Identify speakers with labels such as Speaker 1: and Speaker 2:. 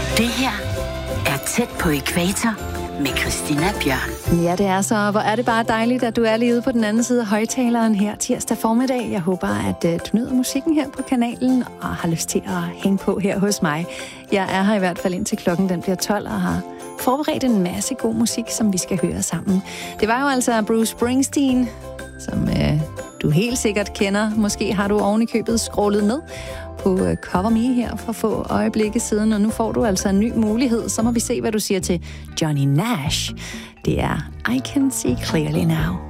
Speaker 1: Det her er Tæt på ækvator med Christina Bjørn.
Speaker 2: Ja, det er så. Hvor er det bare dejligt, at du er lige ude på den anden side af højtaleren her tirsdag formiddag. Jeg håber, at du nyder musikken her på kanalen og har lyst til at hænge på her hos mig. Jeg er her i hvert fald indtil klokken den bliver 12 og har forberedt en masse god musik, som vi skal høre sammen. Det var jo altså Bruce Springsteen, som du helt sikkert kender. Måske har du oven i købet scrollet ned på Cover Me her for få øjeblikke siden, og nu får du altså en ny mulighed. Så må vi se, hvad du siger til Johnny Nash. Det er I Can See Clearly Now.